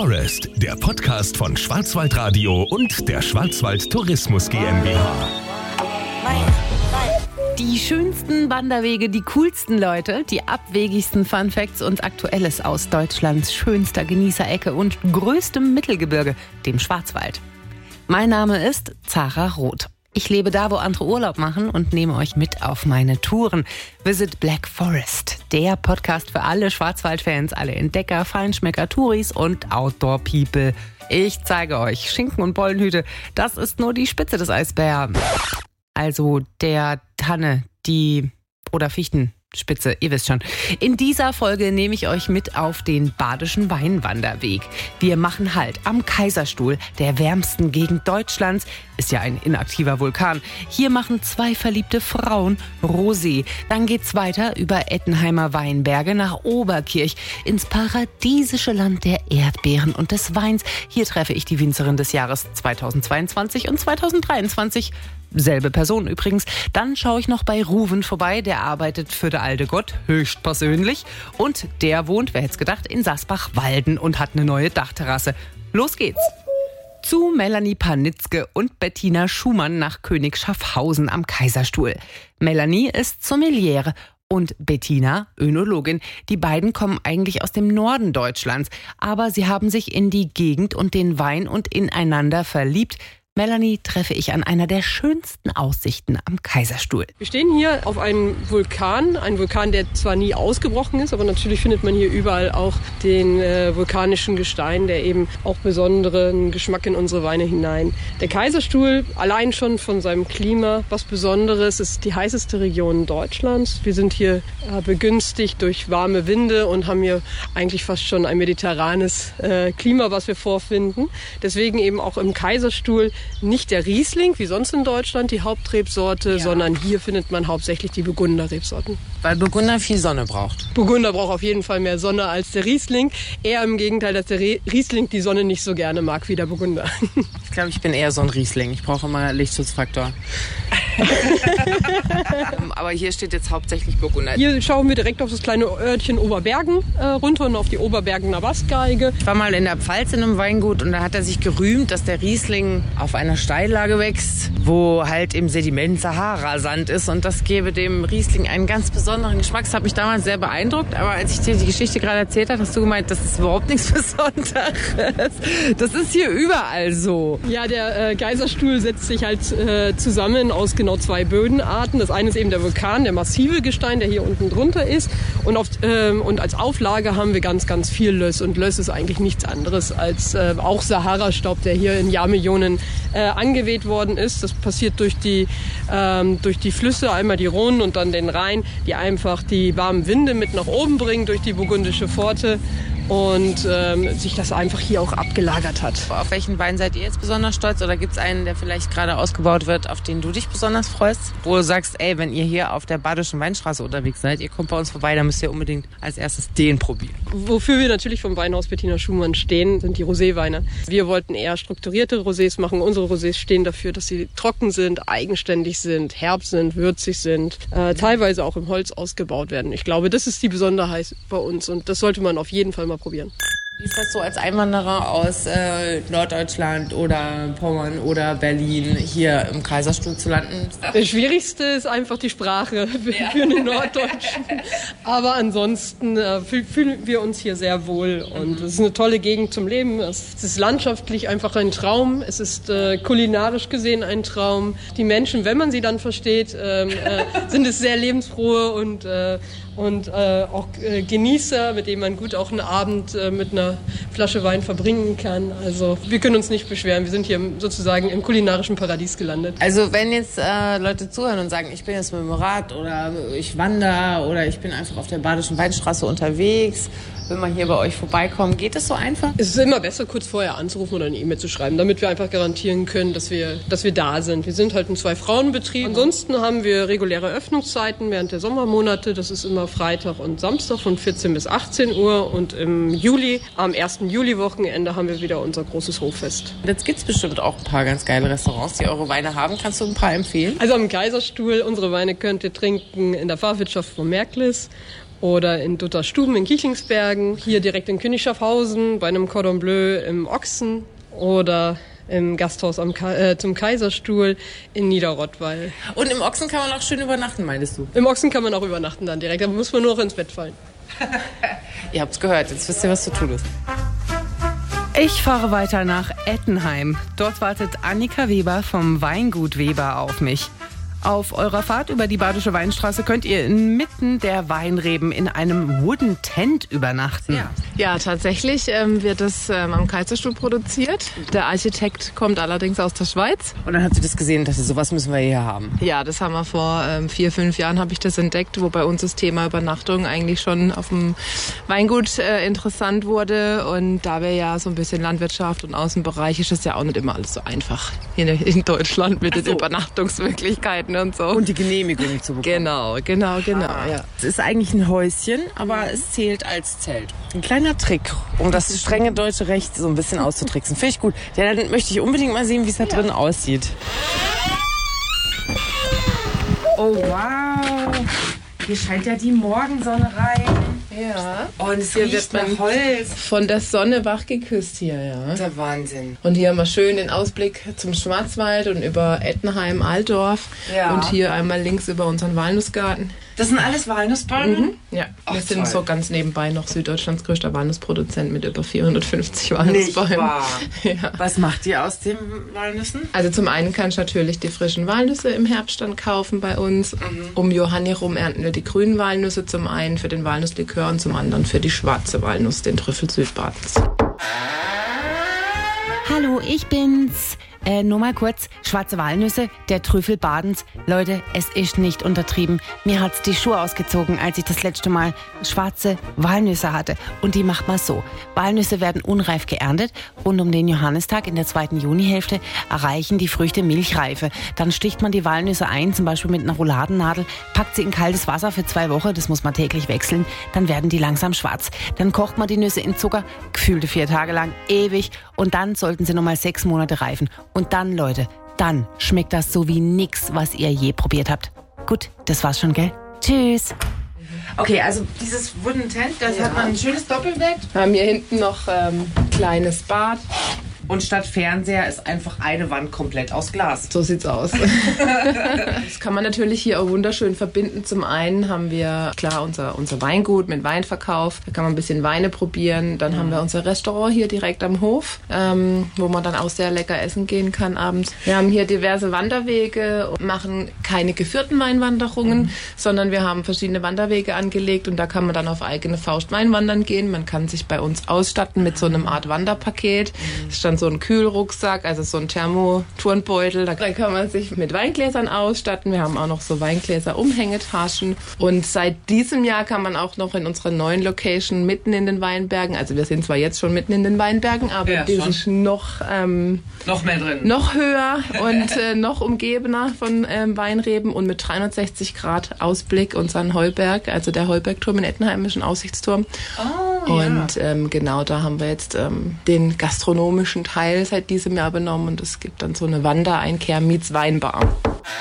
Forest, der Podcast von Schwarzwaldradio und der Schwarzwald Tourismus GmbH. Die schönsten Wanderwege, die coolsten Leute, die abwegigsten Funfacts und Aktuelles aus Deutschlands schönster Genießerecke und größtem Mittelgebirge, dem Schwarzwald. Mein Name ist Zara Roth. Ich lebe da, wo andere Urlaub machen und nehme euch mit auf meine Touren. Visit Black Forest, der Podcast für alle Schwarzwaldfans, alle Entdecker, Feinschmecker, Touris und Outdoor-People. Ich zeige euch Schinken und Bollenhüte, das ist nur die Spitze des Eisbergs. Also der Tanne, oder Fichtenspitze, ihr wisst schon. In dieser Folge nehme ich euch mit auf den Badischen Weinwanderweg. Wir machen Halt am Kaiserstuhl, der wärmsten Gegend Deutschlands. Ist ja ein inaktiver Vulkan. Hier machen zwei verliebte Frauen Rosé. Dann geht's weiter über Ettenheimer Weinberge nach Oberkirch ins paradiesische Land der Erdbeeren und des Weins. Hier treffe ich die Winzerin des Jahres 2022 und 2023. Selbe Person übrigens. Dann schaue ich noch bei Ruven vorbei. Der arbeitet für der alte Gott höchstpersönlich. Und der wohnt, wer hätte es gedacht, in Sasbach-Walden und hat eine neue Dachterrasse. Los geht's. Zu Melanie Panitzke und Bettina Schumann nach König Schaffhausen am Kaiserstuhl. Melanie ist Sommeliere und Bettina Önologin. Die beiden kommen eigentlich aus dem Norden Deutschlands, aber sie haben sich in die Gegend und den Wein und ineinander verliebt. Melanie treffe ich an einer der schönsten Aussichten am Kaiserstuhl. Wir stehen hier auf einem Vulkan, der zwar nie ausgebrochen ist, aber natürlich findet man hier überall auch den vulkanischen Gestein, der eben auch besonderen Geschmack in unsere Weine hinein. Der Kaiserstuhl, allein schon von seinem Klima, was Besonderes, ist die heißeste Region Deutschlands. Wir sind hier begünstigt durch warme Winde und haben hier eigentlich fast schon ein mediterranes Klima, was wir vorfinden. Deswegen eben auch im Kaiserstuhl nicht der Riesling, wie sonst in Deutschland, die Hauptrebsorte, sondern hier findet man hauptsächlich die Burgunder-Rebsorten. Weil Burgunder viel Sonne braucht. Burgunder braucht auf jeden Fall mehr Sonne als der Riesling. Eher im Gegenteil, dass der Riesling die Sonne nicht so gerne mag wie der Burgunder. Ich glaube, ich bin eher so ein Riesling. Ich brauche immer Lichtschutzfaktor. Aber hier steht jetzt hauptsächlich Burgunder. Hier schauen wir direkt auf das kleine Örtchen Oberbergen runter und auf die Oberbergener Bastgeige. Ich war mal in der Pfalz in einem Weingut und da hat er sich gerühmt, dass der Riesling auf einer Steillage wächst, wo halt im Sediment Sahara-Sand ist und das gebe dem Riesling einen ganz besonderen Geschmack. Das hat mich damals sehr beeindruckt, aber als ich dir die Geschichte gerade erzählt habe, hast du gemeint, das ist überhaupt nichts Besonderes. Das ist hier überall so. Ja, der Kaiserstuhl setzt sich halt zusammen aus genau zwei Bödenarten. Das eine ist eben der Vulkan, der massive Gestein, der hier unten drunter ist. Und als Auflage haben wir ganz, ganz viel Löss. Und Löss ist eigentlich nichts anderes als auch Sahara-Staub, der hier in Jahrmillionen angeweht worden ist. Das passiert durch die Flüsse, einmal die Rhone und dann den Rhein, die einfach die warmen Winde mit nach oben bringen durch die burgundische Pforte. Und sich das einfach hier auch abgelagert hat. Auf welchen Wein seid ihr jetzt besonders stolz? Oder gibt es einen, der vielleicht gerade ausgebaut wird, auf den du dich besonders freust? Wo du sagst, ey, wenn ihr hier auf der Badischen Weinstraße unterwegs seid, ihr kommt bei uns vorbei, dann müsst ihr unbedingt als erstes den probieren. Wofür wir natürlich vom Weinhaus Bettina Schumann stehen, sind die Roséweine. Wir wollten eher strukturierte Rosés machen. Unsere Rosés stehen dafür, dass sie trocken sind, eigenständig sind, herb sind, würzig sind, teilweise auch im Holz ausgebaut werden. Ich glaube, das ist die Besonderheit bei uns und das sollte man auf jeden Fall mal probieren. Wie ist das so als Einwanderer aus Norddeutschland oder Pommern oder Berlin hier im Kaiserstuhl zu landen? Das Schwierigste ist einfach die Sprache für einen Norddeutschen. Aber ansonsten fühlen wir uns hier sehr wohl und es ist eine tolle Gegend zum Leben. Es ist landschaftlich einfach ein Traum. Es ist kulinarisch gesehen ein Traum. Die Menschen, wenn man sie dann versteht, sind es sehr lebensfrohe und auch Genießer, mit denen man gut auch einen Abend mit einer Flasche Wein verbringen kann. Also wir können uns nicht beschweren. Wir sind hier sozusagen im kulinarischen Paradies gelandet. Also wenn jetzt Leute zuhören und sagen, ich bin jetzt mit dem Rad oder ich wandere oder ich bin einfach auf der Badischen Weinstraße unterwegs, will mal hier bei euch vorbeikommen, geht das so einfach? Es ist immer besser, kurz vorher anzurufen oder eine E-Mail zu schreiben, damit wir einfach garantieren können, dass wir da sind. Wir sind halt ein Zwei-Frauen-Betrieb. Ansonsten haben wir reguläre Öffnungszeiten während der Sommermonate. Das ist immer Freitag und Samstag von 14 bis 18 Uhr und im Juli, am 1. Juli-Wochenende haben wir wieder unser großes Hoffest. Jetzt gibt es bestimmt auch ein paar ganz geile Restaurants, die eure Weine haben. Kannst du ein paar empfehlen? Also am Kaiserstuhl, unsere Weine könnt ihr trinken in der Fahrwirtschaft von Märklis oder in Dutterstuben in Kichlingsbergen, hier direkt in Königschaffhausen bei einem Cordon Bleu im Ochsen oder im Gasthaus zum Kaiserstuhl in Niederrottweil. Und im Ochsen kann man auch schön übernachten, meinst du? Im Ochsen kann man auch übernachten dann direkt, da muss man nur noch ins Bett fallen. Ihr habt's gehört, jetzt wisst ihr, was zu tun ist. Ich fahre weiter nach Ettenheim. Dort wartet Annika Weber vom Weingut Weber auf mich. Auf eurer Fahrt über die Badische Weinstraße könnt ihr inmitten der Weinreben in einem Wooden Tent übernachten. Ja, tatsächlich wird es am Kaiserstuhl produziert. Der Architekt kommt allerdings aus der Schweiz. Und dann hat sie das gesehen und dachte, sowas müssen wir hier haben. Ja, das haben wir vor 4-5 Jahren habe ich das entdeckt, wo bei uns das Thema Übernachtung eigentlich schon auf dem Weingut interessant wurde. Und da wir ja so ein bisschen Landwirtschaft und Außenbereich, ist es ja auch nicht immer alles so einfach hier in Deutschland mit den Übernachtungsmöglichkeiten und so. Und die Genehmigung zu bekommen. Genau. Ja. Es ist eigentlich ein Häuschen, aber es zählt als Zelt. Ein kleiner Trick, um das strenge deutsche Recht so ein bisschen auszutricksen. Finde ich gut. Ja, dann möchte ich unbedingt mal sehen, wie es da drin aussieht. Oh, wow. Hier scheint ja die Morgensonne rein. Ja. Und es Hier riecht wird nach Holz. von der Sonne wach geküsst hier, ja. Das ist der Wahnsinn. Und hier haben wir schön den Ausblick zum Schwarzwald und über Ettenheim, Altdorf. Ja. Und hier einmal links über unseren Walnussgarten. Das sind alles Walnussbäume? Ja, Ach, wir sind toll. so ganz nebenbei noch Süddeutschlands größter Walnussproduzent mit über 450 Walnussbäumen. Nicht wahr. Ja. Was macht ihr aus den Walnüssen? Also zum einen kannst du natürlich die frischen Walnüsse im Herbst dann kaufen bei uns. Um Johanni rum ernten wir die grünen Walnüsse zum einen für den Walnusslikör und zum anderen für die schwarze Walnuss, den Trüffel Südbadens. Hallo, ich bin's. Nur mal kurz, schwarze Walnüsse, der Trüffel Badens. Leute, es ist nicht untertrieben. Mir hat's die Schuhe ausgezogen, als ich das letzte Mal schwarze Walnüsse hatte. Und die macht man so. Walnüsse werden unreif geerntet. Rund um den Johannistag in der 2. Junihälfte erreichen die Früchte Milchreife. Dann sticht man die Walnüsse ein, zum Beispiel mit einer Rouladennadel, packt sie in kaltes Wasser für 2 Wochen, das muss man täglich wechseln. Dann werden die langsam schwarz. Dann kocht man die Nüsse in Zucker, gefühlte 4 Tage lang, ewig. Und dann sollten sie nochmal 6 Monate reifen. Und dann, Leute, dann schmeckt das so wie nix, was ihr je probiert habt. Gut, das war's schon, gell? Tschüss. Okay, also dieses Wooden Tent, das hat man ein schönes Doppelbett. Wir haben hier hinten noch ein kleines Bad. Und statt Fernseher ist einfach eine Wand komplett aus Glas. So sieht's aus. Das kann man natürlich hier auch wunderschön verbinden. Zum einen haben wir, klar, unser Weingut mit Weinverkauf. Da kann man ein bisschen Weine probieren. Dann haben wir unser Restaurant hier direkt am Hof, wo man dann auch sehr lecker essen gehen kann abends. Wir haben hier diverse Wanderwege und machen keine geführten Weinwanderungen, sondern wir haben verschiedene Wanderwege angelegt und da kann man dann auf eigene Faust Weinwandern gehen. Man kann sich bei uns ausstatten mit so einem Art Wanderpaket. Das ist dann so ein Kühlrucksack, also so ein Thermoturnbeutel. Da kann man sich mit Weingläsern ausstatten. Wir haben auch noch so Weingläser-Umhängetaschen. Und seit diesem Jahr kann man auch noch in unserer neuen Location mitten in den Weinbergen, also wir sind zwar jetzt schon mitten in den Weinbergen, aber Ja, die schon. sind noch mehr drin. noch höher und noch umgebener von Weinreben und mit 360 Grad Ausblick unseren Heuberg, also der Heubergturm in Ettenheim ist ein Aussichtsturm. Und genau da haben wir jetzt den gastronomischen Teil seit diesem Jahr benommen und es gibt dann so eine Wandereinkehr meets Weinbar.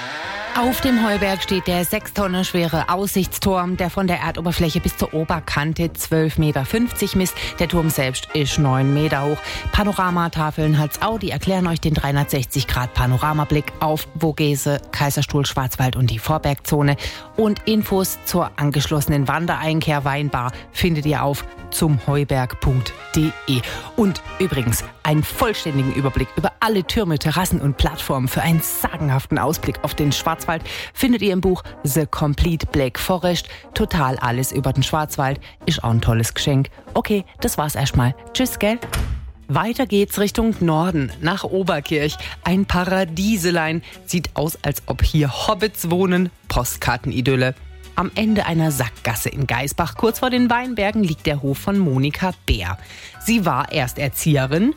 Auf dem Heuberg steht der 6 Tonnen schwere Aussichtsturm, der von der Erdoberfläche bis zur Oberkante 12,50 Meter misst. Der Turm selbst ist 9 Meter hoch. Panoramatafeln hat's auch, die erklären euch den 360-Grad-Panoramablick auf Vogese, Kaiserstuhl, Schwarzwald und die Vorbergzone. Und Infos zur angeschlossenen Wandereinkehr Weinbar findet ihr auf zumheuberg.de. Und übrigens, einen vollständigen Überblick über alle Türme, Terrassen und Plattformen für einen sagenhaften Ausblick auf den Schwarzwald findet ihr im Buch The Complete Black Forest. Total alles über den Schwarzwald ist auch ein tolles Geschenk. Okay, das war's erstmal. Tschüss, gell? Weiter geht's Richtung Norden, nach Oberkirch. Ein Paradieselein. Sieht aus, als ob hier Hobbits wohnen. Postkartenidylle. Am Ende einer Sackgasse in Geisbach, kurz vor den Weinbergen, liegt der Hof von Monika Bär. Sie war erst Erzieherin,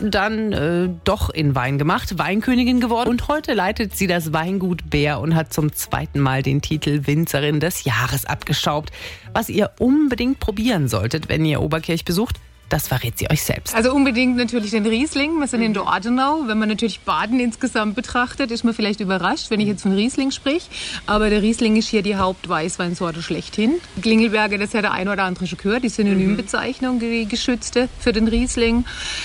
dann doch in Wein gemacht, Weinkönigin geworden und heute leitet sie das Weingut Bär und hat zum 2. Mal den Titel Winzerin des Jahres abgestaubt. Was ihr unbedingt probieren solltet, wenn ihr Oberkirch besucht, Das verrät sie euch selbst. Also unbedingt natürlich den Riesling. Wir sind in der Ortenau. Wenn man natürlich Baden insgesamt betrachtet, ist man vielleicht überrascht, wenn ich jetzt von Riesling sprich. Aber der Riesling ist hier die Hauptweißweinsorte schlechthin. Klingelberger, das hat der ein oder andere schon gehört, die Synonymbezeichnung, die geschützte für den Riesling.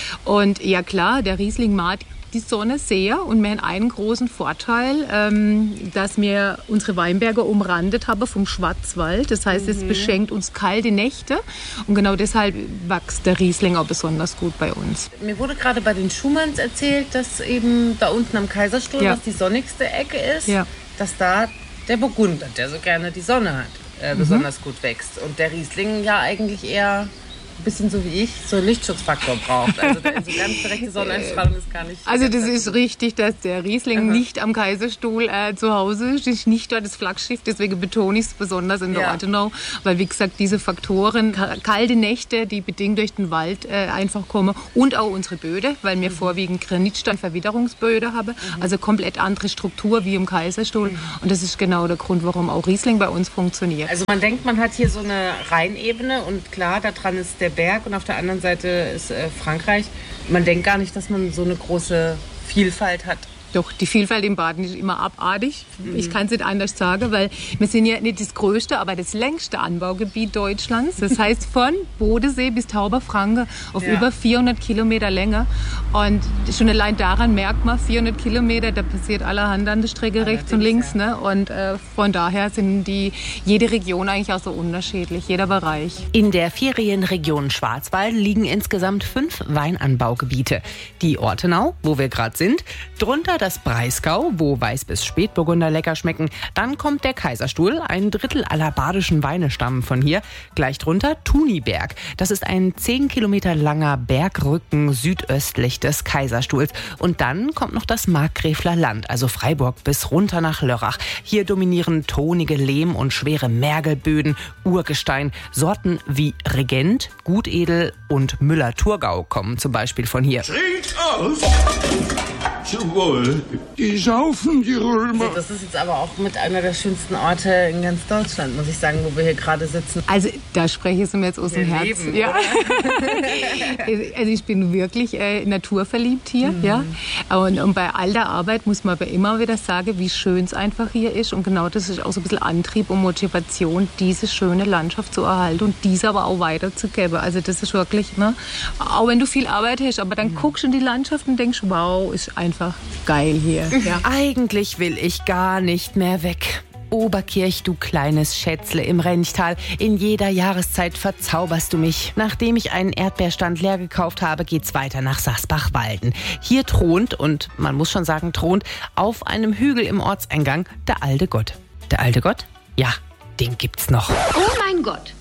Und ja klar, der Riesling mag die Sonne sehr und wir haben einen großen Vorteil, dass wir unsere Weinberge umrandet haben vom Schwarzwald. Das heißt, es beschenkt uns kalte Nächte und genau deshalb wächst der Riesling auch besonders gut bei uns. Mir wurde gerade bei den Schumanns erzählt, dass eben da unten am Kaiserstuhl, was die sonnigste Ecke ist, dass da der Burgunder, der so gerne die Sonne hat, besonders gut wächst. Und der Riesling ja eigentlich eher ein bisschen so wie ich, so einen Lichtschutzfaktor braucht. Also so ganz direkte Sonneneinstrahlung ist gar nicht... Also das ist richtig, dass der Riesling nicht am Kaiserstuhl zu Hause ist. Das ist nicht dort das Flaggschiff, deswegen betone ich es besonders in der Ortenau. Weil wie gesagt, diese Faktoren, kalte Nächte, die bedingt durch den Wald einfach kommen und auch unsere Böden, weil wir vorwiegend Granitstein-Verwitterungsböden haben. Also komplett andere Struktur wie im Kaiserstuhl. Und das ist genau der Grund, warum auch Riesling bei uns funktioniert. Also man denkt, man hat hier so eine Rheinebene und klar, da dran ist der Berg und auf der anderen Seite ist Frankreich. Man denkt gar nicht, dass man so eine große Vielfalt hat. Doch, die Vielfalt im Baden ist immer abartig. Ich kann es nicht anders sagen, weil wir sind ja nicht das größte, aber das längste Anbaugebiet Deutschlands. Das heißt von Bodensee bis Tauberfranken auf über 400 Kilometer Länge. Und schon allein daran merkt man, 400 Kilometer, da passiert allerhand an der Strecke rechts und links. Ne? Und von daher sind jede Region eigentlich auch so unterschiedlich, jeder Bereich. In der Ferienregion Schwarzwald liegen insgesamt 5 Weinanbaugebiete. Die Ortenau, wo wir gerade sind, drunter das Breisgau, wo Weiß- bis Spätburgunder lecker schmecken. Dann kommt der Kaiserstuhl, ein Drittel aller badischen Weine stammen von hier. Gleich drunter Thuniberg. Das ist ein 10 Kilometer langer Bergrücken südöstlich des Kaiserstuhls. Und dann kommt noch das Markgräfler Land, also Freiburg bis runter nach Lörrach. Hier dominieren tonige Lehm- und schwere Mergelböden, Urgestein. Sorten wie Regent, Gutedel und Müller-Thurgau kommen zum Beispiel von hier. Trinkt auf! Zum Wohl. Die saufen, die Römer. Das ist jetzt aber auch mit einer der schönsten Orte in ganz Deutschland, muss ich sagen, wo wir hier gerade sitzen. Also da spreche ich mir jetzt aus dem Herzen. Ja. Also ich bin wirklich naturverliebt hier. Ja. Und bei all der Arbeit muss man aber immer wieder sagen, wie schön es einfach hier ist. Und genau das ist auch so ein bisschen Antrieb und Motivation, diese schöne Landschaft zu erhalten und diese aber auch weiterzugeben. Also das ist wirklich, ne, auch wenn du viel Arbeit hast, aber dann guckst du in die Landschaft und denkst, wow, ist einfach geil hier. Ja. Eigentlich will ich gar nicht mehr weg. Oberkirch, du kleines Schätzle im Renchtal. In jeder Jahreszeit verzauberst du mich. Nachdem ich einen Erdbeerstand leer gekauft habe, geht's weiter nach Sasbach-Walden. Hier thront, und man muss schon sagen thront, auf einem Hügel im Ortseingang der alte Gott. Der alte Gott? Ja, den gibt's noch. Oh mein Gott!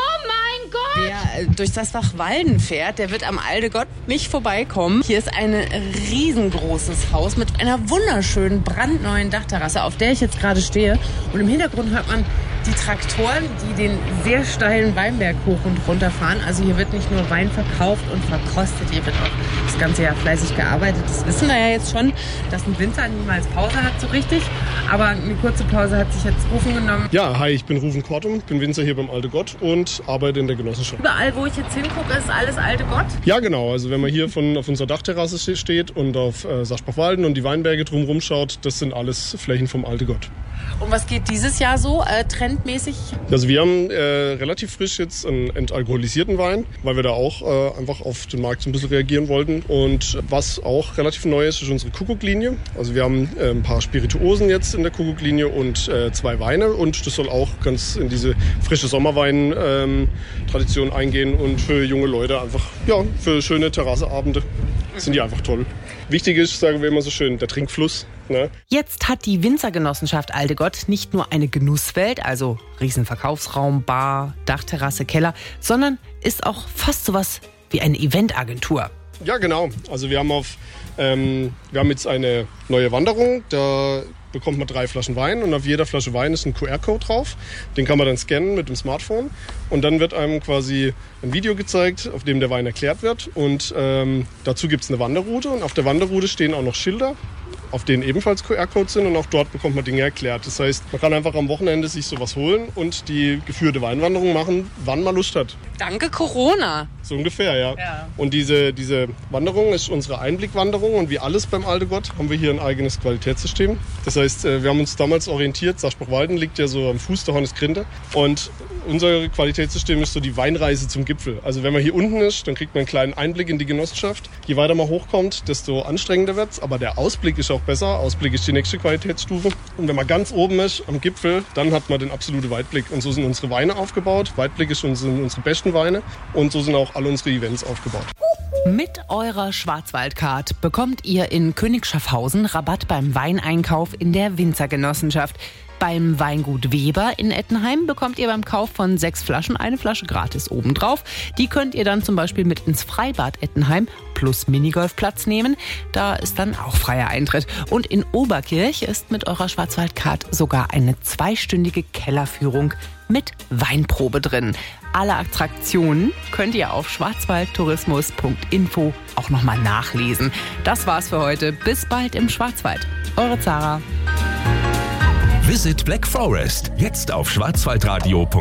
Wer durch Sasbach-Walden fährt, der wird am Alte Gott nicht vorbeikommen. Hier ist ein riesengroßes Haus mit einer wunderschönen, brandneuen Dachterrasse, auf der ich jetzt gerade stehe. Und im Hintergrund hört man die Traktoren, die den sehr steilen Weinberg hoch und runter fahren. Also hier wird nicht nur Wein verkauft und verkostet, hier wird auch das ganze Jahr fleißig gearbeitet. Das wissen wir ja jetzt schon, dass ein Winzer niemals Pause hat, so richtig. Aber eine kurze Pause hat sich jetzt Rufen genommen. Ja, hi, ich bin Rufen Kortum, bin Winzer hier beim Alte Gott und arbeite in der Genossenschaft. Überall, wo ich jetzt hingucke, ist alles Alte Gott? Ja, genau. Also wenn man hier auf unserer Dachterrasse steht und auf Sasbach-Walden und die Weinberge drumherum schaut, das sind alles Flächen vom Alte Gott. Und was geht dieses Jahr so trendmäßig? Also wir haben relativ frisch jetzt einen entalkoholisierten Wein, weil wir da auch einfach auf den Markt so ein bisschen reagieren wollten. Und was auch relativ neu ist unsere Kuckuck-Linie. Also wir haben ein paar Spirituosen jetzt in der Kuckuck-Linie und 2 Weine. Und das soll auch ganz in diese frische Sommerwein-Tradition eingehen. Und für junge Leute einfach, ja, für schöne Terrasseabende sind die einfach toll. Wichtig ist, sagen wir immer so schön, der Trinkfluss. Ne? Jetzt hat die Winzergenossenschaft Alte Gott nicht nur eine Genusswelt, also Riesenverkaufsraum, Bar, Dachterrasse, Keller, sondern ist auch fast sowas wie eine Eventagentur. Ja, genau. Also wir haben jetzt eine neue Wanderung. Da bekommt man 3 Flaschen Wein und auf jeder Flasche Wein ist ein QR-Code drauf. Den kann man dann scannen mit dem Smartphone und dann wird einem quasi ein Video gezeigt, auf dem der Wein erklärt wird. Und dazu gibt es eine Wanderroute und auf der Wanderroute stehen auch noch Schilder, auf denen ebenfalls QR-Codes sind und auch dort bekommt man Dinge erklärt. Das heißt, man kann einfach am Wochenende sich sowas holen und die geführte Weinwanderung machen, wann man Lust hat. Danke Corona. So ungefähr, ja. Und diese Wanderung ist unsere Einblickwanderung und wie alles beim Alte Gott haben wir hier ein eigenes Qualitätssystem. Das heißt, wir haben uns damals orientiert, Saarspruchwalden liegt ja so am Fuß der Hornisgrinde und unser Qualitätssystem ist so die Weinreise zum Gipfel. Also wenn man hier unten ist, dann kriegt man einen kleinen Einblick in die Genossenschaft. Je weiter man hochkommt, desto anstrengender wird's, aber der Ausblick ist auch besser. Ausblick ist die nächste Qualitätsstufe. Und wenn man ganz oben ist, am Gipfel, dann hat man den absoluten Weitblick. Und so sind unsere Weine aufgebaut. Weitblick ist unsere besten Weine und so sind auch alle unsere Events aufgebaut. Mit eurer Schwarzwaldcard bekommt ihr in König Schaffhausen Rabatt beim Weineinkauf in der Winzergenossenschaft. Beim Weingut Weber in Ettenheim bekommt ihr beim Kauf von 6 Flaschen eine Flasche gratis obendrauf. Die könnt ihr dann zum Beispiel mit ins Freibad Ettenheim plus Minigolfplatz nehmen. Da ist dann auch freier Eintritt. Und in Oberkirch ist mit eurer Schwarzwaldcard sogar eine 2-stündige Kellerführung mit Weinprobe drin. Alle Attraktionen könnt ihr auf schwarzwaldtourismus.info auch nochmal nachlesen. Das war's für heute. Bis bald im Schwarzwald. Eure Zara. Visit Black Forest. Jetzt auf schwarzwaldradio.de.